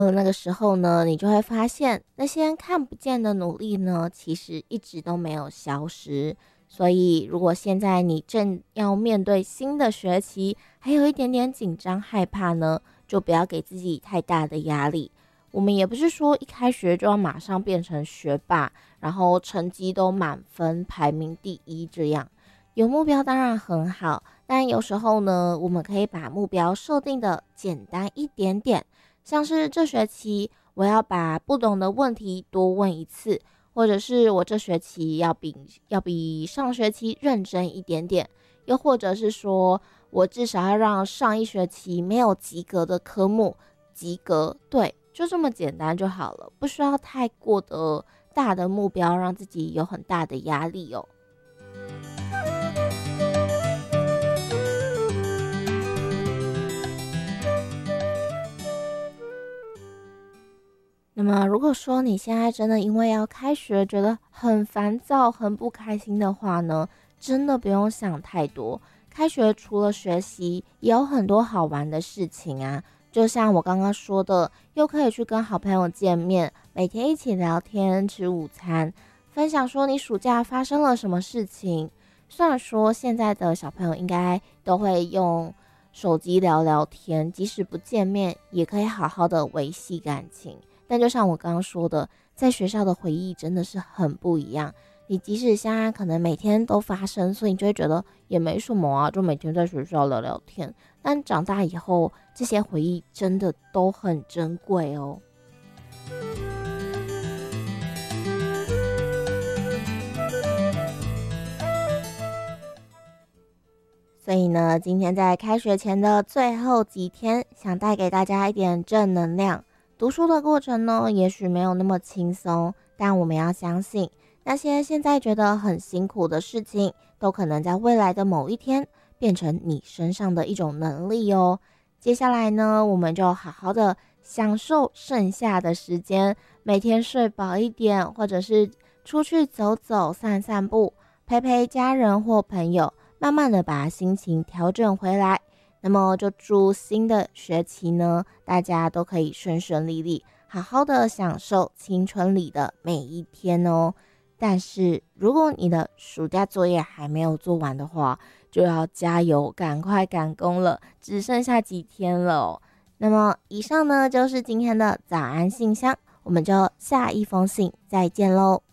那个时候呢，你就会发现那些看不见的努力呢，其实一直都没有消失。所以，如果现在你正要面对新的学期，还有一点点紧张害怕呢，就不要给自己太大的压力。我们也不是说一开学就要马上变成学霸，然后成绩都满分，排名第一这样。有目标当然很好，但有时候呢，我们可以把目标设定的简单一点点。像是这学期我要把不懂的问题多问一次，或者是我这学期要比上学期认真一点点，又或者是说我至少要让上一学期没有及格的科目及格，对，就这么简单就好了，不需要太过的大的目标，让自己有很大的压力哦。那么，如果说你现在真的因为要开学，觉得很烦躁、很不开心的话呢，真的不用想太多。开学除了学习，也有很多好玩的事情啊。就像我刚刚说的，又可以去跟好朋友见面，每天一起聊天、吃午餐，分享说你暑假发生了什么事情。虽然说现在的小朋友应该都会用手机聊聊天，即使不见面，也可以好好的维系感情。但就像我刚刚说的，在学校的回忆真的是很不一样。你即使现在可能每天都发生，所以你就会觉得也没什么啊，就每天在学校聊聊天。但长大以后，这些回忆真的都很珍贵哦。所以呢，今天在开学前的最后几天，想带给大家一点正能量。读书的过程呢，也许没有那么轻松，但我们要相信，那些现在觉得很辛苦的事情，都可能在未来的某一天变成你身上的一种能力哦。接下来呢，我们就好好的享受剩下的时间，每天睡饱一点，或者是出去走走、散散步，陪陪家人或朋友。慢慢的把心情调整回来，那么就祝新的学期呢，大家都可以顺顺利利，好好的享受青春里的每一天哦。但是如果你的暑假作业还没有做完的话，就要加油，赶快赶工了，只剩下几天了哦。那么以上呢，就是今天的早安信箱，我们就下一封信再见喽。